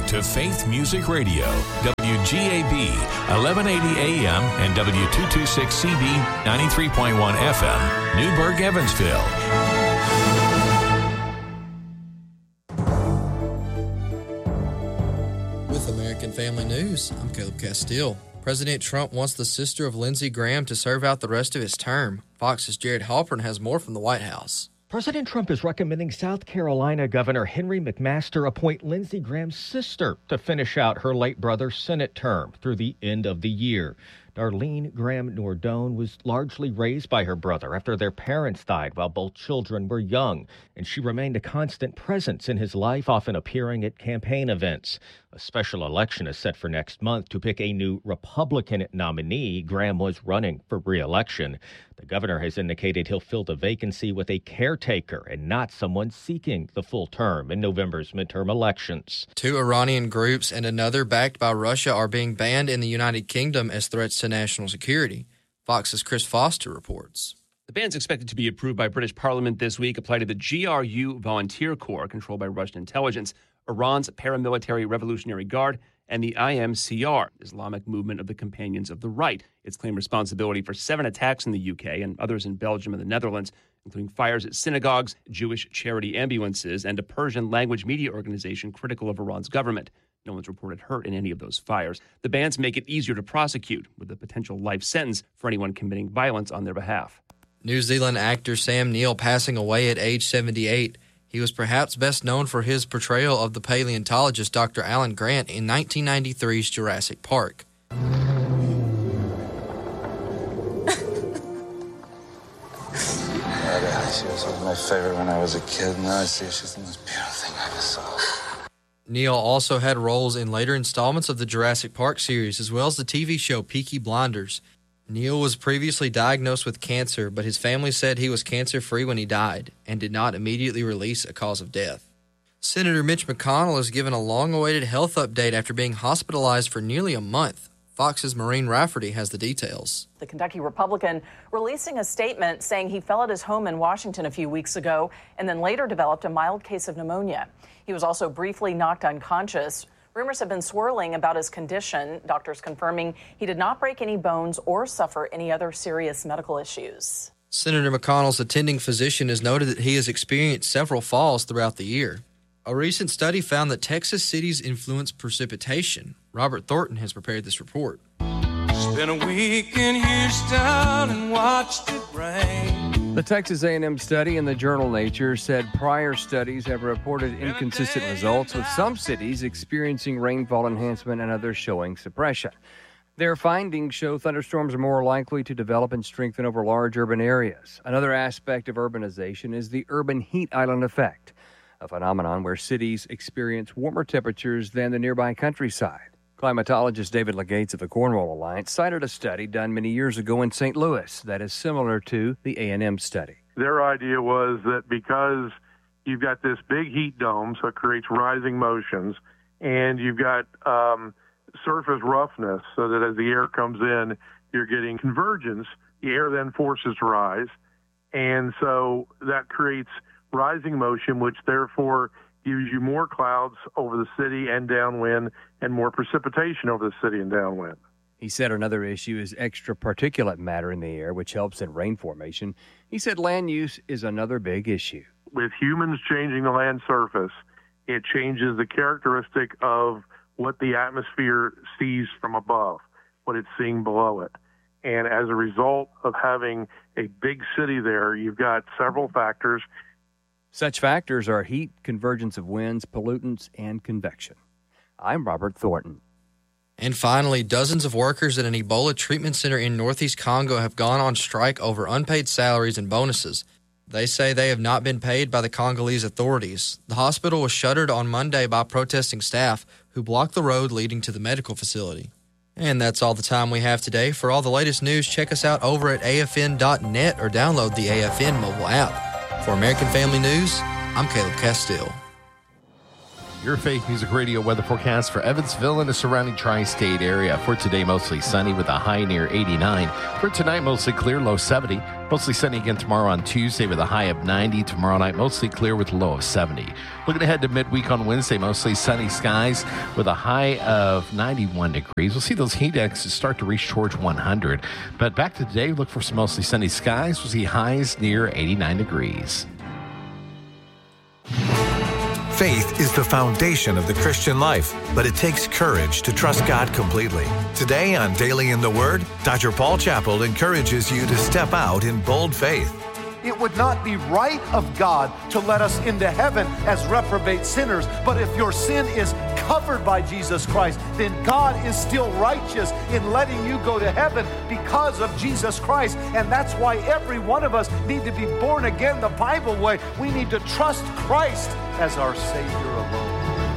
to Faith Music Radio, WGAB, 1180 AM and W226CB, 93.1 FM, Newburgh, Evansville. With American Family News, I'm Caleb Castile. President Trump wants the sister of Lindsey Graham to serve out the rest of his term. Fox's Jared Halpern has more from the White House. President Trump is recommending South Carolina Governor Henry McMaster appoint Lindsey Graham's sister to finish out her late brother's Senate term through the end of the year. Darlene Graham Nordone was largely raised by her brother after their parents died while both children were young, and she remained a constant presence in his life, often appearing at campaign events. A special election is set for next month to pick a new Republican nominee. Graham was running for re-election. The governor has indicated he'll fill the vacancy with a caretaker and not someone seeking the full term in November's midterm elections. 2 Iranian groups and another backed by Russia are being banned in the United Kingdom as threats to national security. Fox's Chris Foster reports. The ban's expected to be approved by British Parliament this week, apply to the GRU Volunteer Corps, controlled by Russian intelligence, Iran's paramilitary Revolutionary Guard, and the IMCR, Islamic Movement of the Companions of the Right. It's claimed responsibility for 7 attacks in the UK and others in Belgium and the Netherlands, including fires at synagogues, Jewish charity ambulances, and a Persian-language media organization critical of Iran's government. No one's reported hurt in any of those fires. The bans make it easier to prosecute, with a potential life sentence for anyone committing violence on their behalf. New Zealand actor Sam Neill passing away at age 78. He was perhaps best known for his portrayal of the paleontologist Dr. Alan Grant in 1993's Jurassic Park. She was my favorite when I was a kid. Now I see her. She's the most beautiful thing I ever saw. Neill also had roles in later installments of the Jurassic Park series, as well as the TV show Peaky Blinders. Neill was previously diagnosed with cancer, but his family said he was cancer-free when he died and did not immediately release a cause of death. Senator Mitch McConnell has given a long-awaited health update after being hospitalized for nearly a month. Fox's Maureen Rafferty has the details. The Kentucky Republican releasing a statement saying he fell at his home in Washington a few weeks ago and then later developed a mild case of pneumonia. He was also briefly knocked unconscious. Rumors have been swirling about his condition, doctors confirming he did not break any bones or suffer any other serious medical issues. Senator McConnell's attending physician has noted that he has experienced several falls throughout the year. A recent study found that Texas cities influence precipitation. Robert Thornton has prepared this report. Spent a week in Houston and watched it rain. The Texas A&M study in the journal Nature said prior studies have reported inconsistent results, with some cities experiencing rainfall enhancement and others showing suppression. Their findings show thunderstorms are more likely to develop and strengthen over large urban areas. Another aspect of urbanization is the urban heat island effect, a phenomenon where cities experience warmer temperatures than the nearby countryside. Climatologist David Legates of the Cornwall Alliance cited a study done many years ago in St. Louis that is similar to the A&M study. Their idea was that because you've got this big heat dome, so it creates rising motions, and you've got surface roughness, so that as the air comes in, you're getting convergence. The air then forces rise, and so that creates rising motion, which therefore gives you more clouds over the city and downwind and more precipitation over the city and downwind. He said another issue is extra particulate matter in the air, which helps in rain formation. He said land use is another big issue. With humans changing the land surface, it changes the characteristic of what the atmosphere sees from above, what it's seeing below it. And as a result of having a big city there, you've got several factors. Such factors are heat, convergence of winds, pollutants, and convection. I'm Robert Thornton. And finally, dozens of workers at an Ebola treatment center in northeast Congo have gone on strike over unpaid salaries and bonuses. They say they have not been paid by the Congolese authorities. The hospital was shuttered on Monday by protesting staff who blocked the road leading to the medical facility. And that's all the time we have today. For all the latest news, check us out over at afn.net or download the AFN mobile app. For American Family News, I'm Caleb Castile. Your Faith Music Radio weather forecast for Evansville and the surrounding tri-state area. For today, mostly sunny with a high near 89. For tonight, mostly clear, low 70. Mostly sunny again tomorrow on Tuesday with a high of 90. Tomorrow night, mostly clear with a low of 70. Looking ahead to midweek on Wednesday, mostly sunny skies with a high of 91 degrees. We'll see those heat indexes start to reach towards 100. But back to today, look for some mostly sunny skies. We'll see highs near 89 degrees. Faith is the foundation of the Christian life, but it takes courage to trust God completely. Today on Daily in the Word, Dr. Paul Chappell encourages you to step out in bold faith. It would not be right of God to let us into heaven as reprobate sinners, but if your sin is covered by Jesus Christ, then God is still righteous in letting you go to heaven because of Jesus Christ. And that's why every one of us need to be born again the Bible way. We need to trust Christ as our Savior alone.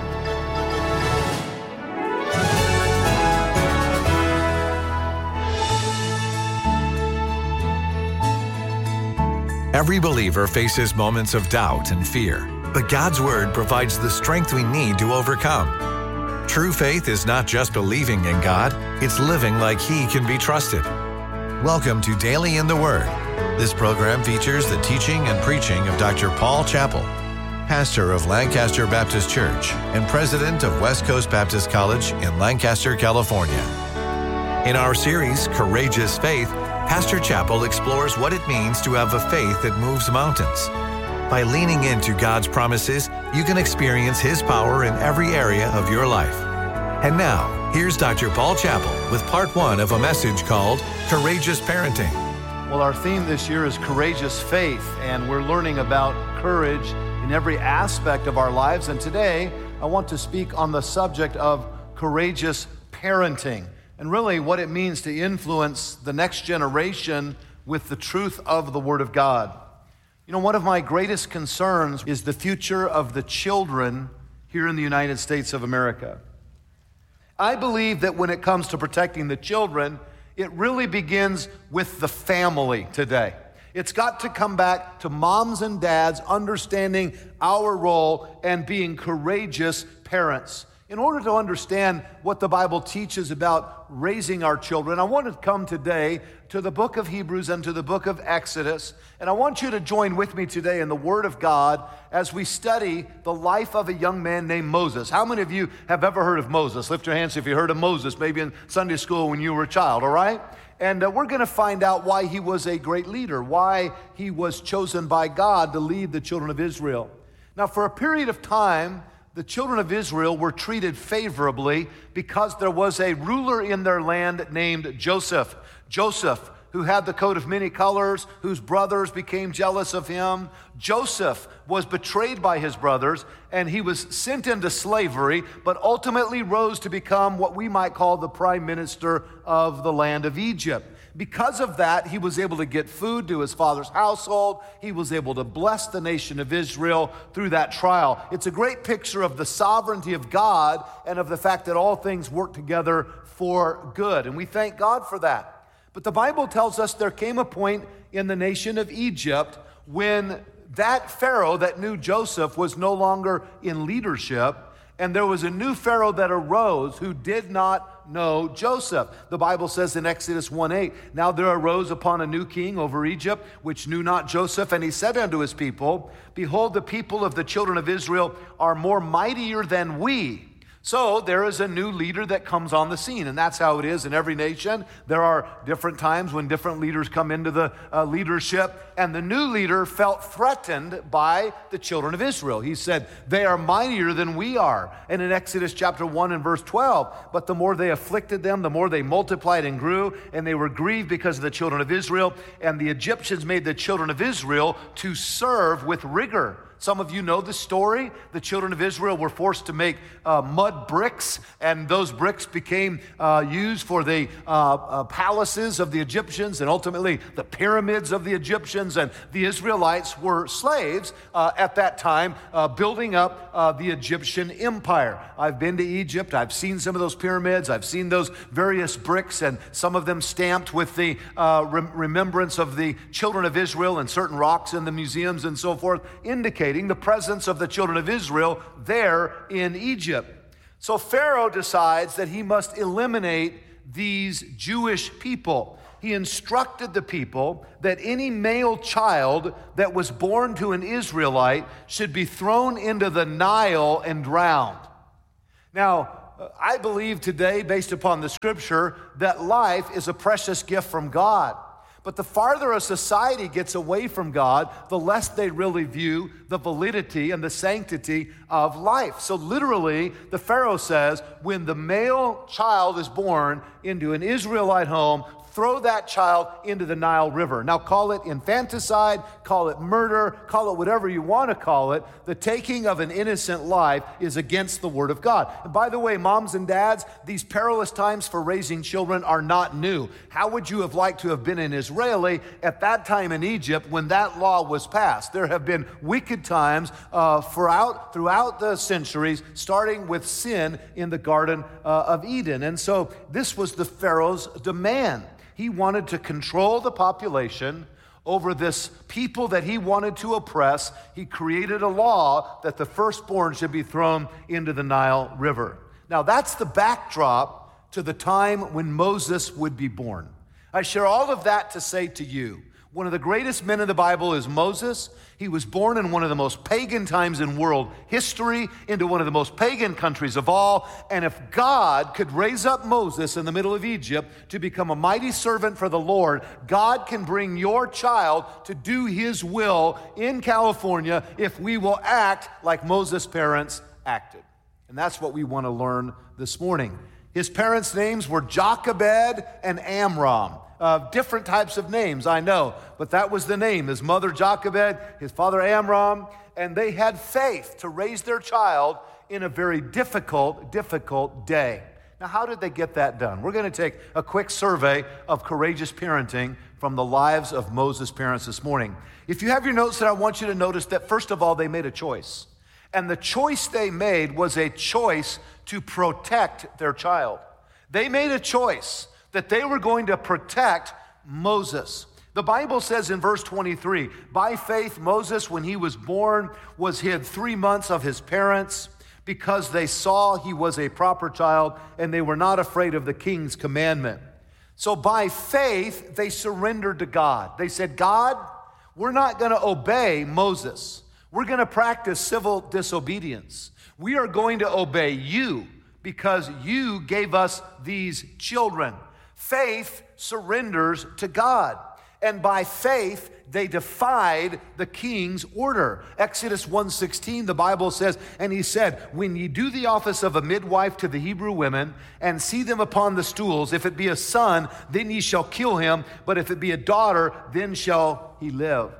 Every believer faces moments of doubt and fear, but God's Word provides the strength we need to overcome. True faith is not just believing in God, it's living like He can be trusted. Welcome to Daily in the Word. This program features the teaching and preaching of Dr. Paul Chappell, pastor of Lancaster Baptist Church and president of West Coast Baptist College in Lancaster, California. In our series, Courageous Faith, Pastor Chappell explores what it means to have a faith that moves mountains. By leaning into God's promises, you can experience His power in every area of your life. And now, here's Dr. Paul Chappell with part 1 of a message called Courageous Parenting. Well, our theme this year is Courageous Faith, and we're learning about courage in every aspect of our lives. And today, I want to speak on the subject of courageous parenting, and really what it means to influence the next generation with the truth of the Word of God. You know, one of my greatest concerns is the future of the children here in the United States of America. I believe that when it comes to protecting the children, it really begins with the family today. It's got to come back to moms and dads understanding our role and being courageous parents. In order to understand what the Bible teaches about raising our children, I want to come today to the book of Hebrews and to the book of Exodus. And I want you to join with me today in the Word of God as we study the life of a young man named Moses. How many of you have ever heard of Moses? Lift your hands if you heard of Moses, maybe in Sunday school when you were a child, all right? And we're going to find out why he was a great leader, why he was chosen by God to lead the children of Israel. Now, for a period of time, the children of Israel were treated favorably because there was a ruler in their land named Joseph. Joseph, who had the coat of many colors, whose brothers became jealous of him. Joseph was betrayed by his brothers, and he was sent into slavery, but ultimately rose to become what we might call the prime minister of the land of Egypt. Because of that, he was able to get food to his father's household. He was able to bless the nation of Israel through that trial. It's a great picture of the sovereignty of God and of the fact that all things work together for good. And we thank God for that. But the Bible tells us there came a point in the nation of Egypt when that Pharaoh that knew Joseph was no longer in leadership, and there was a new Pharaoh that arose who did not know Joseph. The Bible says in Exodus 1:8, "Now there arose upon a new king over Egypt, which knew not Joseph, and he said unto his people, Behold, the people of the children of Israel are more mightier than we." So there is a new leader that comes on the scene, and that's how it is in every nation. There are different times when different leaders come into the leadership, and the new leader felt threatened by the children of Israel. He said, "They are mightier than we are." And in Exodus chapter 1 and verse 12, "But the more they afflicted them, the more they multiplied and grew, and they were grieved because of the children of Israel. And the Egyptians made the children of Israel to serve with rigor." Some of you know the story. The children of Israel were forced to make mud bricks, and those bricks became used for the palaces of the Egyptians and ultimately the pyramids of the Egyptians. And the Israelites were slaves at that time, building up the Egyptian empire. I've been to Egypt. I've seen some of those pyramids. I've seen those various bricks, and some of them stamped with the remembrance of the children of Israel, and certain rocks in the museums and so forth indicate eliminating the presence of the children of Israel there in Egypt. So Pharaoh decides that he must eliminate these Jewish people. He instructed the people that any male child that was born to an Israelite should be thrown into the Nile and drowned. Now, I believe today, based upon the scripture, that life is a precious gift from God. But the farther a society gets away from God, the less they really view the validity and the sanctity of life. So literally, the Pharaoh says, when the male child is born into an Israelite home, throw that child into the Nile River. Now call it infanticide, call it murder, call it whatever you want to call it. The taking of an innocent life is against the Word of God. And by the way, moms and dads, these perilous times for raising children are not new. How would you have liked to have been an Israeli at that time in Egypt when that law was passed? There have been wicked times throughout the centuries, starting with sin in the Garden of Eden. And so this was the Pharaoh's demand. He wanted to control the population over this people that he wanted to oppress. He created a law that the firstborn should be thrown into the Nile River. Now, that's the backdrop to the time when Moses would be born. I share all of that to say to you, one of the greatest men in the Bible is Moses. He was born in one of the most pagan times in world history, into one of the most pagan countries of all. And if God could raise up Moses in the middle of Egypt to become a mighty servant for the Lord, God can bring your child to do his will in California if we will act like Moses' parents acted. And that's what we want to learn this morning. His parents' names were Jochebed and Amram. Different types of names, I know, but that was the name. His mother Jochebed, his father Amram, and they had faith to raise their child in a very difficult day. Now, how did they get that done? We're going to take a quick survey of courageous parenting from the lives of Moses' parents this morning. If you have your notes, then I want you to notice that, first of all, they made a choice. And the choice they made was a choice to protect their child. They made a choice that they were going to protect Moses. The Bible says in verse 23, by faith Moses, when he was born, was hid 3 months of his parents because they saw he was a proper child and they were not afraid of the king's commandment. So by faith, they surrendered to God. They said, God, we're not going to obey Moses. We're going to practice civil disobedience. We are going to obey you because you gave us these children. Faith surrenders to God. And by faith, they defied the king's order. Exodus 1:16, the Bible says, and he said, when ye do the office of a midwife to the Hebrew women, and see them upon the stools, if it be a son, then ye shall kill him, but if it be a daughter, then shall she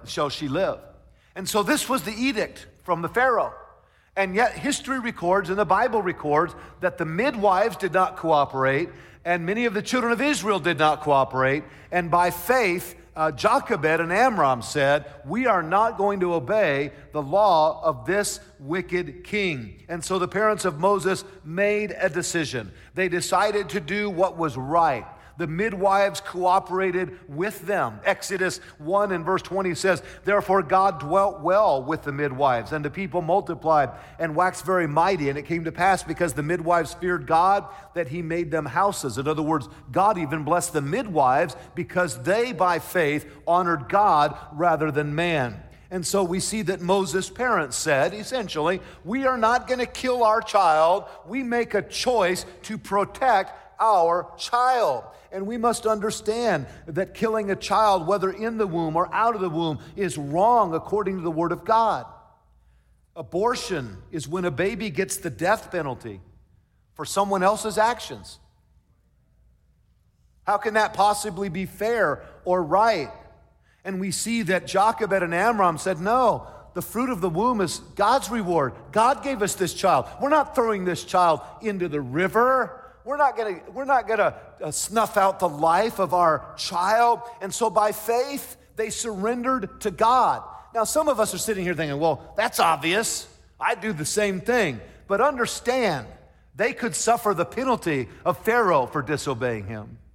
live. And so this was the edict from the Pharaoh. And yet history records, and the Bible records, that the midwives did not cooperate, and many of the children of Israel did not cooperate. And by faith, Jochebed and Amram said, we are not going to obey the law of this wicked king. And so the parents of Moses made a decision. They decided to do what was right. The midwives cooperated with them. Exodus 1 and verse 20 says, therefore God dwelt well with the midwives, and the people multiplied and waxed very mighty. And it came to pass, because the midwives feared God, that he made them houses. In other words, God even blessed the midwives because they, by faith, honored God rather than man. And so we see that Moses' parents said, essentially, we are not going to kill our child. We make a choice to protect our child. And we must understand that killing a child, whether in the womb or out of the womb, is wrong according to the Word of God. Abortion is when a baby gets the death penalty for someone else's actions. How can that possibly be fair or right? And we see that Jochebed and Amram said, no, the fruit of the womb is God's reward. God gave us this child. We're not throwing this child into the river. We're not going to snuff out the life of our child. And so by faith, they surrendered to God. Now, some of us are sitting here thinking, well, that's obvious. I do the same thing. But understand, they could suffer the penalty of Pharaoh for disobeying him.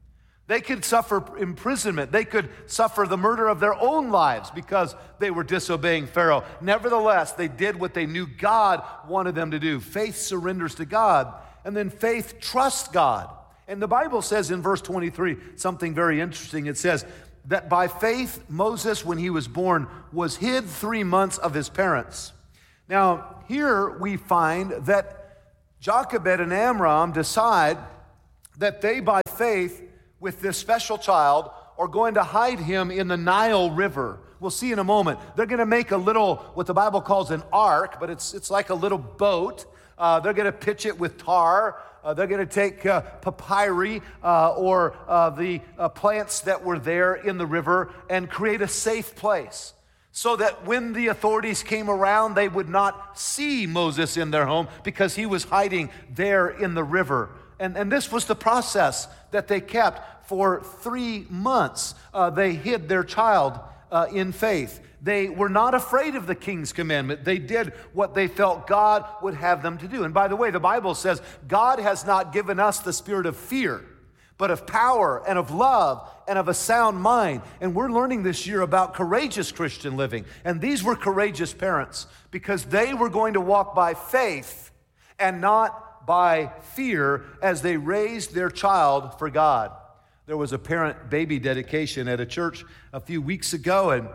They could suffer imprisonment. They could suffer the murder of their own lives because they were disobeying Pharaoh. Nevertheless, they did what they knew God wanted them to do. Faith surrenders to God, and then faith trusts God. And the Bible says in verse 23 something very interesting. It says that by faith, Moses, when he was born, was hid 3 months of his parents. Now, here we find that Jochebed and Amram decide that they, by faith, with this special child, are going to hide him in the Nile River. We'll see in a moment. They're going to make a little, what the Bible calls an ark, but it's like a little boat. They're going to pitch it with tar. They're going to take papyri or the plants that were there in the river and create a safe place so that when the authorities came around, they would not see Moses in their home because he was hiding there in the river. And this was the process that they kept for 3 months. They hid their child in faith. They were not afraid of the king's commandment. They did what they felt God would have them to do. And by the way, the Bible says God has not given us the spirit of fear, but of power and of love and of a sound mind. And we're learning this year about courageous Christian living. And these were courageous parents because they were going to walk by faith and not by fear as they raised their child for God. There was a parent baby dedication at a church a few weeks ago, and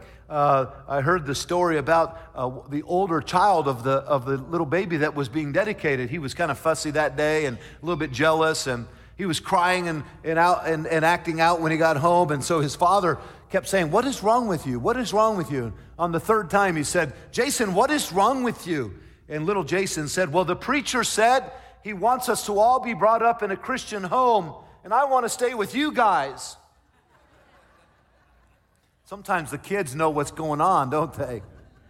I heard the story about the older child of the little baby that was being dedicated. He was kind of fussy that day and a little bit jealous, and he was crying and acting out when he got home. And so his father kept saying, "What is wrong with you? What is wrong with you?" On the third time, he said, "Jason, what is wrong with you?" And little Jason said, "Well, the preacher said he wants us to all be brought up in a Christian home, and I want to stay with you guys." Sometimes the kids know what's going on, don't they?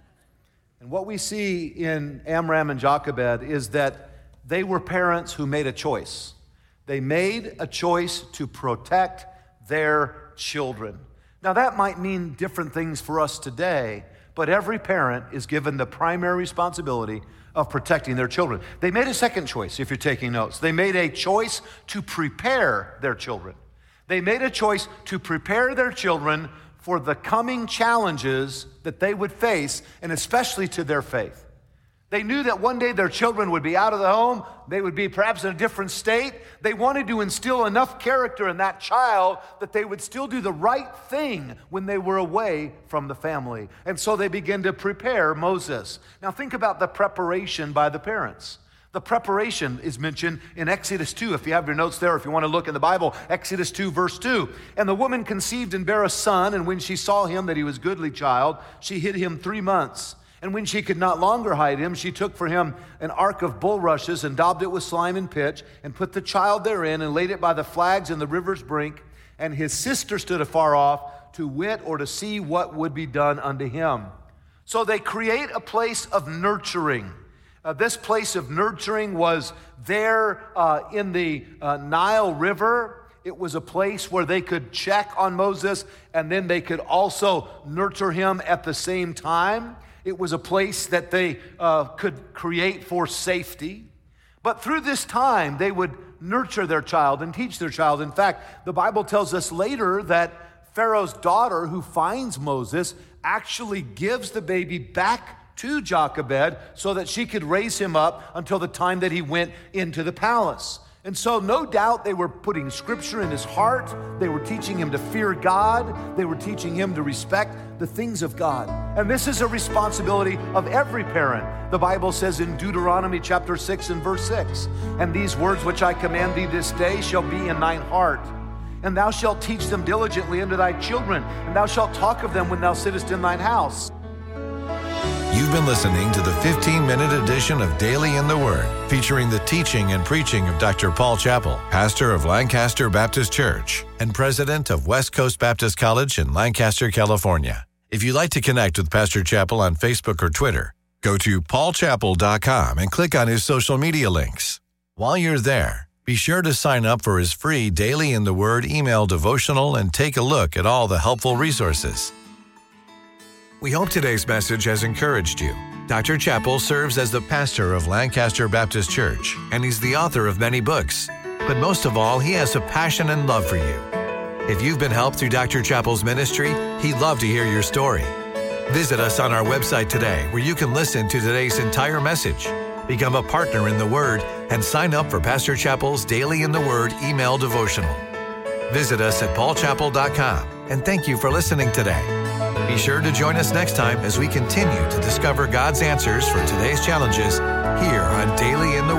And what we see in Amram and Jochebed is that they were parents who made a choice. They made a choice to protect their children. Now, that might mean different things for us today, but every parent is given the primary responsibility of protecting their children. They made a second choice, if you're taking notes. They made a choice to prepare their children. They made a choice to prepare their children for the coming challenges that they would face, and especially to their faith. They knew that one day their children would be out of the home. They would be perhaps in a different state. They wanted to instill enough character in that child that they would still do the right thing when they were away from the family. And so they began to prepare Moses. Now think about the preparation by the parents. The preparation is mentioned in Exodus 2. If you have your notes there, if you want to look in the Bible, Exodus 2, verse 2. And the woman conceived and bare a son, and when she saw him that he was a goodly child, she hid him 3 months. And when she could not longer hide him, she took for him an ark of bulrushes and daubed it with slime and pitch and put the child therein and laid it by the flags in the river's brink. And his sister stood afar off to wit or to see what would be done unto him. So they create a place of nurturing. This place of nurturing was there in the Nile River. It was a place where they could check on Moses and then they could also nurture him at the same time. It was a place that they could create for safety. But through this time, they would nurture their child and teach their child. In fact, the Bible tells us later that Pharaoh's daughter, who finds Moses, actually gives the baby back to Jochebed so that she could raise him up until the time that he went into the palace. And so no doubt they were putting scripture in his heart. They were teaching him to fear God. They were teaching him to respect the things of God. And this is a responsibility of every parent. The Bible says in Deuteronomy chapter 6 and verse 6, "And these words which I command thee this day shall be in thine heart. And thou shalt teach them diligently unto thy children. And thou shalt talk of them when thou sittest in thine house." You've been listening to the 15-minute edition of Daily in the Word, featuring the teaching and preaching of Dr. Paul Chappell, pastor of Lancaster Baptist Church and president of West Coast Baptist College in Lancaster, California. If you'd like to connect with Pastor Chappell on Facebook or Twitter, go to paulchappell.com and click on his social media links. While you're there, be sure to sign up for his free Daily in the Word email devotional and take a look at all the helpful resources. We hope today's message has encouraged you. Dr. Chappell serves as the pastor of Lancaster Baptist Church, and he's the author of many books. But most of all, he has a passion and love for you. If you've been helped through Dr. Chappell's ministry, he'd love to hear your story. Visit us on our website today, where you can listen to today's entire message, become a partner in the Word, and sign up for Pastor Chappell's Daily in the Word email devotional. Visit us at paulchappell.com, and thank you for listening today. Be sure to join us next time as we continue to discover God's answers for today's challenges here on Daily in the